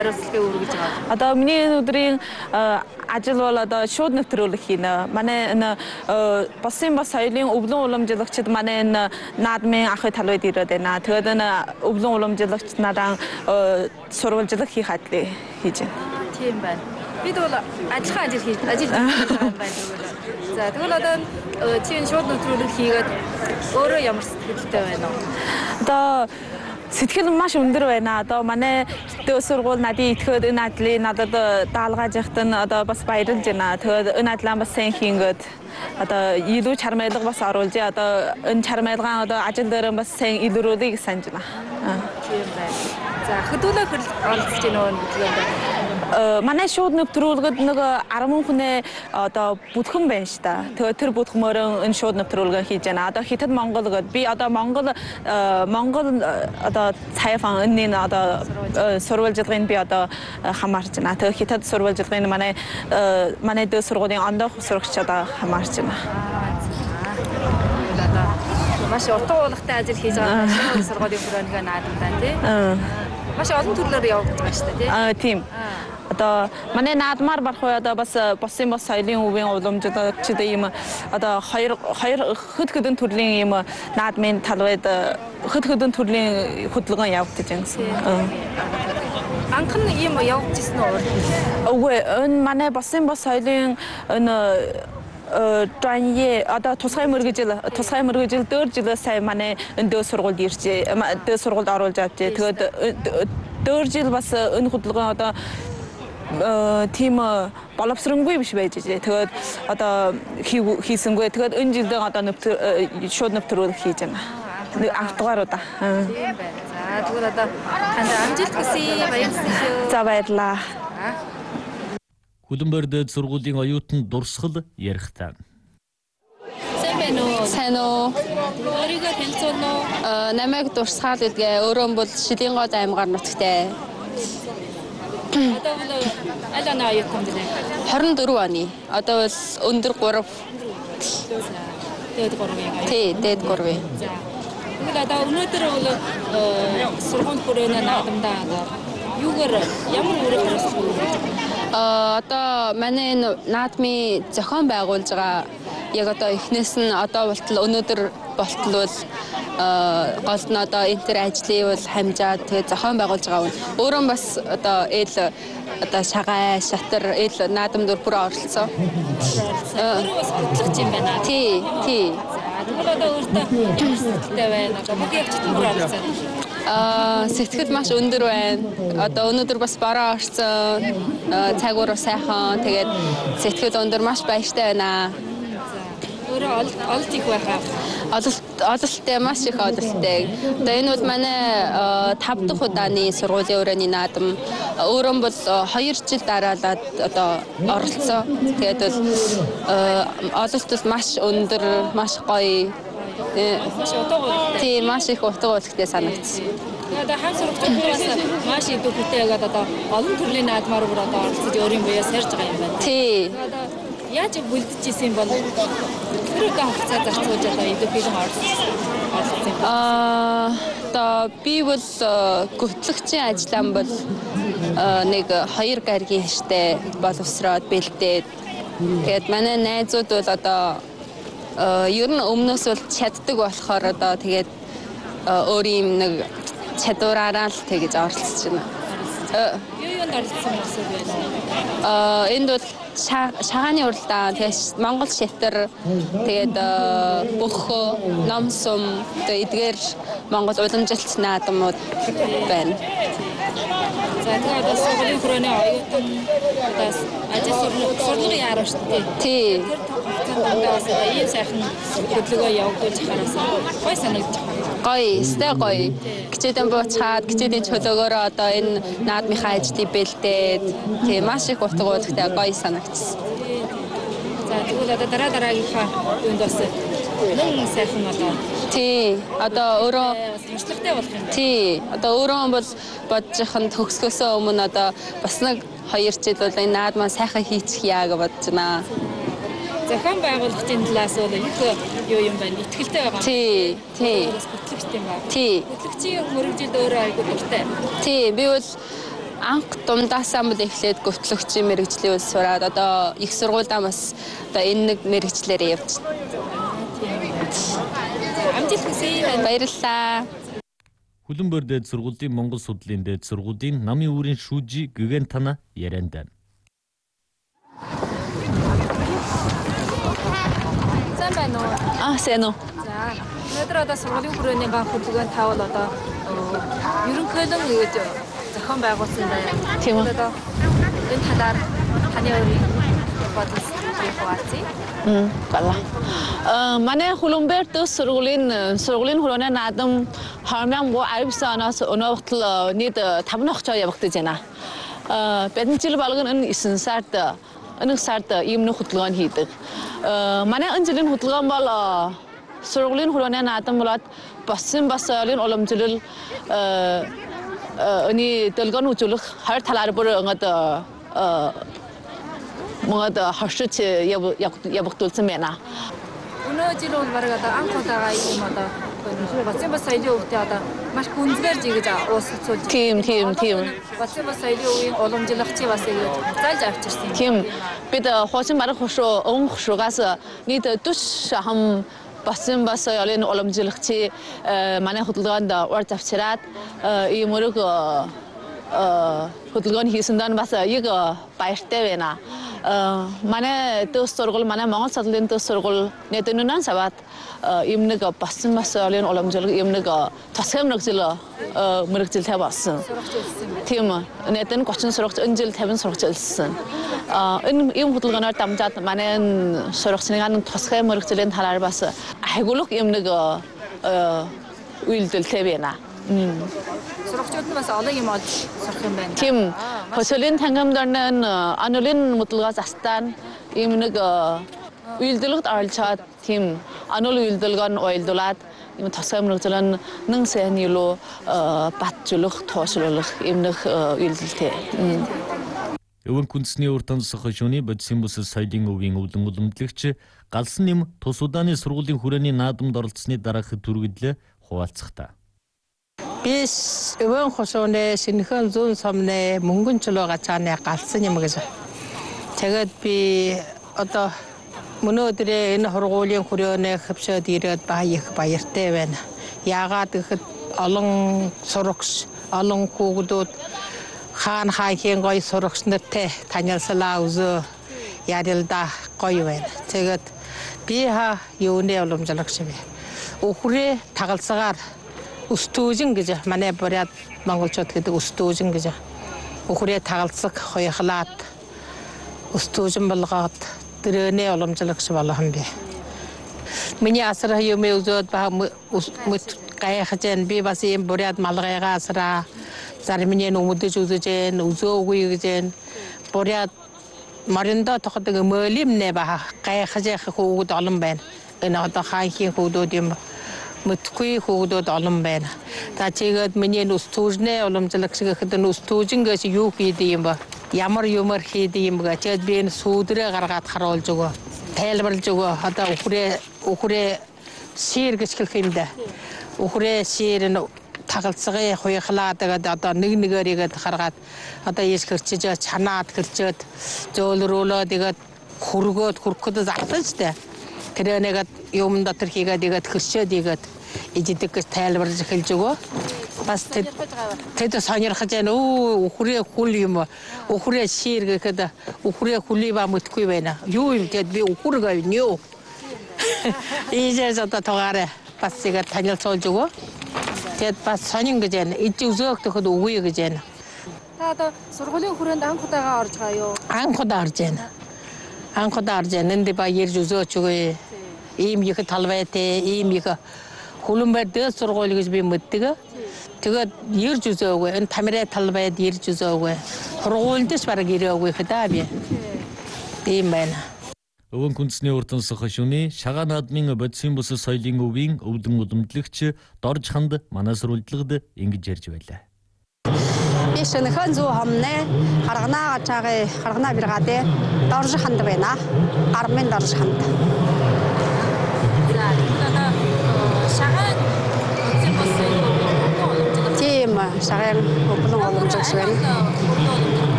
Одоо миний өдрийн ажил бол одоо шууд нэвтрүүлэх хийнэ. Манай босын бас соёлын өвлөн уламжлагчид манай наадмын ахыг талбайд ирээд байна. Тэгээд өвлөн уламжлагч надад сурвалжлах хийх ажлыг хийж байна. Тийм байна. Бид бол ажил хийж байгаа байна. За тэгвэл одоо чинь шууд нэвтрүүлэг хийгээд өөрөө ямар сэтгэлтэй байна вэ? Одоо сэтгэл маш өндөр байна. Одоо манай дээд сургууль надад итгэхэд энэ ажлыг надад даалгаж яхад нь одоо бас баярлж байна. Тэгээд энэ ажлаа бас сайн хийгээд одоо илүү чармайлга бас оруулж одоо энэ чармайлгаан одоо ажил дээр бас сайн илрүүлэхийг санаж байна. Тийм байна. За хөдөлгөөн оролцож байна уу? Манай шууд нэвтрүүлгэд нэг 10 хүнээ одоо бүтгэн байна шүү дээ. Тэгээд тэр бүтгэмээр энэ шууд нэвтрүүлгээ хийж байна. Одоо хятад Монгол гэдэг би одоо Монгол одоо цайфан энэ одоо сурвалжлагыг би одоо хамаарч байна. Тэгээд хятад сурвалжлагыг манай дээд сургуулийн ондоо сурагч одоо хамаарч байна. Маш утга уулгатай ажил хийж байгаа сургуулийн хүрээндээ наадамтай тий. Маш олон төрлөөр явагдаж байгаа шүү дээ тий. Тийм. Одоо манай наадмаар барах уу одоо бас босын бос соёлын өвийн уламжлагчид ийм одоо хоёр хөдөлгөөн төрлийн ийм наадмын талбайд хөдөлгөөн төрлийн хөдөлгөөн явагдаж байна гэсэн. Анхан ийм явагдчихсан уу? Үгүй энэ манай босын бос соёлын专业 одоо тусгай мөргөжил 4 жилээс сая манай дээд сургуульд иржээ. Дээд сургуульд оруулж авчээ. Тэгээд 4 жил бас энэ хөдөлгөөн одоо тийм боловсронгүй биш байж дээ. Тэгээд одоо хийсэнгүй. Тэгээд энэ жилдээ одоо шууд нэвтрүүлэг хийж байна. Автогааруудаа. Тийм байна. За тэгвэл одоо танд амжилт хүсье. Баярлалаа. За баярлалаа. Хүлэмбэр дээд сургуулийн оюутан дурсгал ярихтаа. Сайн байна уу? Сайн уу? Өөрийгөө танилцуулна уу? Намайг Дурсгаал гэдгээ. Өөрөө бол Шилэнгод аймгаар нутагтай. Одоо бол аль оны оюутан бэ? 24 оны. Одоо бол өндөр 3. Дээд 3-ийн. Тий, дээд 3-ийн. За. Тэгвэл одоо өнөөдөр бол сургууль хүрээний наадамдаа юугаар ямар үүрэг төрүүлсэн бэ? Одоо манай энэ наадмын зохион байгуулж байгаа яг одоо эхнээс нь одоо болтол өнөөдөр болтол бол гол нь одоо энэ төр ажлыг бол хамжаад тэгээд зохион байгуулж байгаа хүн. Өөрөө бас одоо одоо шагай, шатар, наадам дөр бүр оролцсон. Өөрөө бас хөтлөгч юм байна. Тий. Тэгвэл одоо өөртөө сэтгэлтэй байна. Бүгд явчихсан бүр оролцсон. Сэтгэл маш өндөр байна. Одоо өнөөдөр бас бараа орсон. Цагуур сайхан. Тэгээд сэтгэл өндөр маш баяртай байна. Өөрөө олд их байхаа. Ололттой маш их ололттой. Одоо энэ бол манай 5 дахь удааны сургуулийн өрөөний наадам. Өөрөө бол 2 жил дараалаад одоо оролцсон. Тэгээд бол ололт бол маш өндөр, маш гоё. Маш утга уулгатай. Тийм, маш их утга уулгатай санагдсан. Одоо хаан сургуульчдаас маш идэв бүтээгээд одоо олон төрлийн наадмаар бүр одоо оролцож өөрийн буяа сарж байгаа юм байна. Тий. Одоо яаж бүлдэж исэн бол тэрийг хугацаа зарцуулж одоо идэв хилэн оролцсон юм. Одоо би бол гүтлэгчийн ажиллаан бол нэг 2 гаригийн хиштэй боловсроод бэлдээд тэгээд манай найзууд бол одоо ер нь өмнөөс бол чаддаг болохоор одоо тэгээд өөрийн нэг чадвараараа л тэгэж оролцож байна. Юунд оролцсон байна? Энд бол шагааны уралдаан, тэгээд Монгол шатар, тэгээд бөхөө, номсум, тэгээд эдгээр Монгол уламжилт наадамууд байна. За тэгээд одоо сургуулийн хүрээний оюутан одоо ажил сургуулийн яруу шүү дээ. Тий. Тандаас ийм сайхан хөдөлгөөн явуулж хараасаа гой санагдаж байна. Гоё, сте гоё. Гिचээдэн буучаад, гिचээдийн чөлөөгөөрөө одоо энэ наадмынхаа ажлыг бэлдээд тийм маш их утга уулгатай гоё санагдсан. За тэгвэл одоо дараагийнхаа үнд бас нэг сайхан одоо тий. Одоо өөрөө сонирхолтой болох юм байна. Тий. Одоо өөрөө бол бодчихын төгсгөөсөө өмнө одоо бас нэг 2 жил бол энэ наадмаа сайхан хийчих яа гэж бодож байна. Зохион байгуулагчийн талаас бол юу юм байна? Итгэлтэй байгаа. Тий. Хөтлөгчтэй юм байна. Тий. Хөтлөгчийн мөрөгжилд өөрөө айгүй дуртай. Тий. Би бол анх дундасаа мод эхлээд гөвтлөгчийн мэрэгжлийн үйл сураад одоо их сургуульдаа бас одоо энэ нэг мэрэгчлэр явж. Амжилт хүсье. Баярлалаа. Хүлэмбэр дээд сургуулийн Монгол судлалын дээд сургуулийн намын үүрийн шүүжи Гүгэн Тана ярианд байна. Сайн байна уу? Сайн уу. За. Өнөөдөр одоо сургуулийн хүрээний ганц хөдөлгөөн тавал одоо ерөнхийлөн ингэж зохион байгуулсан байна. Тийм үү. Одоо энэ талаар таны өөрийн бодол хуваалцъя. Бала. Манай Хүлэмбэр дээд сургуулийн хүрээний наадам хармянгүй авсанаас өнөөдөр нийт 5 ногчоо явагдаж байна. Бидний жил болгон энэ 9 сард ийм нэг хөдөлгөөн хийдэг. Манай энэ жилийн хөдөлгөөн бол сургуулийн хүрээний наадам болоод болсон баслын уламжлал өний дэлгэн үзүүлэх хоёр талаар бүр 뭔가 harshit явагдуулсан байна. Өнөө жил бол бараг одоо анх удаага ийм одоо бацын бас соёлын өвтө одоо маш гүнзгийр жигэж уусгацуулж. Тийм. Бацын бас соёлын үеийн уламжлагчийг бас ингэж зааж авчирсан. Тийм. Бид хоочин барах хушуугаас нийт 40 хам бацын бас соёлын уламжлагчийг манай хөдөлгөөнд урд авчираад ийм мөрөг хөдөлгөөн хийсэндээ бас яг баяртай байна. Манай дэс сургууль манай Монгол судлалын дэс сургууль нэдэнүүнэн сават ийм нэг басан масолын уламжлал ийм нэг тусгай мэрэгжил тавьсан. Тийм нэдэн 30 сурагч энэ жил 50 сурагч илсэн. Энэ ийм хөдөлгөөнөөр дамжаад манай сурагчны тусгай мэрэгжлийн талаар бас хайгуулах ийм нэг үйлдэлтэй байна. Сурагчид нь бас олон юм олж сурах юм байна. Тийм. Хөсөлийн тангамдарны анулын мөдлгөөс астан ийм нэг үйлдэлд оролцоод тийм анул үйлдэлгэн ойлдуулаад ийм тусгай мэрэгжлийн нэн сайн илүү батжуулах, тооцоолох ийм нэг үйлдэлтэй. Өвөн күнсний уртан сохошууны бодисын бус соёлын өвийн өвлөн уламжлагч галсан нэм тус удааны сургуулийн хүрээний наадамд оролцсны дараах түргэдлээ хуваалцахтаа. Бис өвөн хошууны шинхэн зүүн сомны мөнгөн чулуу гацааны галсан юм гэж. Тэгээд би одоо өнөөдөр энэ сургуулийн хүрээний хөвшөөд ирээд их баяртай байна. Яагаад гэхэд олон сурагч, олон хүүхдүүд хаан хайхийн гоё сурагч нартай танилцлаа үзөө ярилда гоё байна. Тэгээд би юуны уламжлагч вэ? Өхрээ тагалцаагаар Устүүжин гэж манай буряд монголчууд гэдэг устүүжин гэж. Өхрээ тагалцаг хоёхлаад устүүжин болгоод дөрөнэ уламжлагч болгосон бэ. Миний асар юм үзээд ба гайхаж би бас ийм буряд малгайгаа асраа зармины нүмөдөж үзэж үзөөгүй гэж буряд мариндо тохдаг мөлимнэ ба гайхаж хүүгд олон байна. Энэ одоо хаанхийн хүүхдүүд юм мэдгүй хүүхдүүд олон байна. Та чигээд миний устүүжнээ уламжлагч гэхэд устүүжингээс юу хийдэг юм ба? Ямар юмар хийдэг юм бэ? Тэгэд би энэ сүүдрээ гаргаад харуулж өгөө. Тайлбарлаж өгөө. Одоо өхрээ шир гэж хэлэх юм да. Өхрээ шир нь тагалцгыг хуйхлаа тэгээд одоо нэгээрийгээд харгаад одоо ийш хэрчиж чанаад хэрчээд зөөлрүүлөө тэгээд хөргөд зарлаа штэ. Тэр нэгэд юм дотор хийгээд хэрчээд игээд ижидэх гэж тайлбарлаж хэлж өгөө. Бас тэд сонирхож байна. Өхрээ хүл юм. Өхрээ шир гэхэд өхрээ хүлий ба мэдгүй байна. Юу юм тэгэд би өхөр гавь юу. Ийжээс одоо тоогаараа бас игээд танилцуулж өгөө. Тэгэд бас сонин гэж байна. Иж үзөөх тэгэхэд үгүй гэж байна. Та одоо сургуулийн хүрээнд анх удаага орж байгаа юу? Анх удаа орж байна. Анх удаа орж байна. Энд ба ярьж үзөөч үгүй. Ийм их талбайтай, ийм их Хүлэмбэр дээд сургууль гэж би мэддэг. Тэгээд ярьж үзөөгүй. Энэ тамирын талбайд ярьж үзөөгүй. Сургуульдээс бараг ирээгүй хадаа би. Тийм байна. Өвөн күнсний уртан сохошууны шагаа наадмын бодисын бус соёлын өвийн өвдөн уламжлагч Дорж ханд манай сурвалжлагад ингэж ярьж байлаа. Би шинхэн зүү хомны харганаа гачаагийн харганаа биргаадэ Дорж ханд байна. Армын Дорж ханд. За, шагаа бодисын бус соёлын өвийн Тийм сарай өглөн боломжтой байна.